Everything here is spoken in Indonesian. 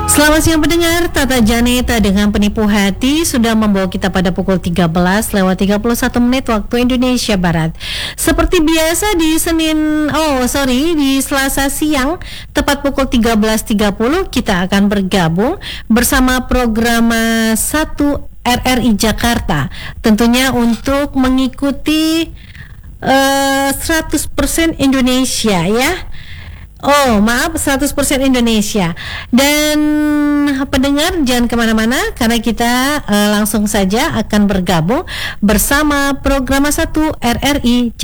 Selamat siang pendengar, Tata Janeta dengan Penipu Hati sudah membawa kita pada pukul 13:31 waktu Indonesia Barat. Seperti biasa di di Selasa siang tepat pukul 13.30 kita akan bergabung bersama program 1 RRI Jakarta. Tentunya untuk mengikuti 100% Indonesia ya. 100% Indonesia. Dan pendengar jangan kemana-mana karena kita langsung saja akan bergabung bersama program 1 RRI Jakarta.